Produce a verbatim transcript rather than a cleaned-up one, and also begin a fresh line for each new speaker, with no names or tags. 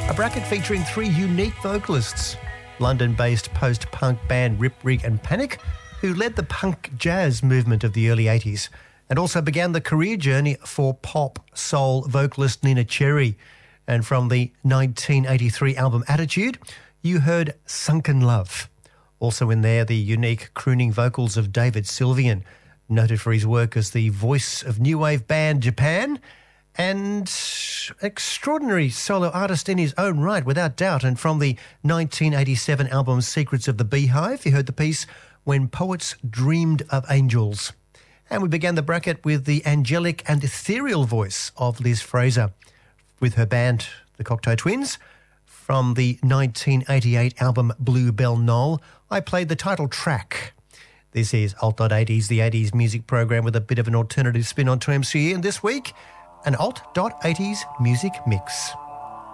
A bracket featuring three unique vocalists. London-based post-punk band Rip, Rig and Panic, who led the punk jazz movement of the early eighties and also began the career journey for pop soul vocalist Nina Cherry. And from the nineteen eighty-three album Attitude, you heard Sunken Love. Also in there, the unique crooning vocals of David Sylvian, noted for his work as the voice of new wave band Japan, and extraordinary solo artist in his own right, without doubt. And from the nineteen eighty-seven album Secrets of the Beehive, you heard the piece When Poets Dreamed of Angels. And we began the bracket with the angelic and ethereal voice of Liz Fraser with her band, the Cocteau Twins. From the nineteen eighty-eight album Bluebell Knoll, I played the title track. This is Alt eighties, the eighties music program with a bit of an alternative spin on two M C E, and this week, an Alt eighties music mix.